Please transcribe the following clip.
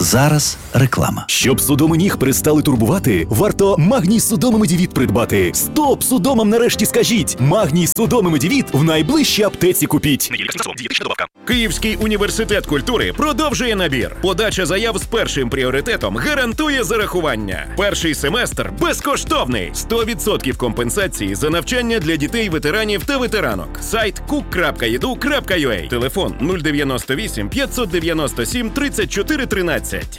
Зараз реклама. Щоб судоми ніг перестали турбувати, варто Магній Судоми Медівіт придбати. Стоп судомам нарешті скажіть! Магній Судоми Медівіт в найближчій аптеці купіть. Київський університет культури продовжує набір. Подача заяв з першим пріоритетом гарантує зарахування. Перший семестр безкоштовний. 100% компенсації за навчання для дітей, ветеранів та ветеранок. Сайт cook.edu.ua. Телефон 098 597 34 13.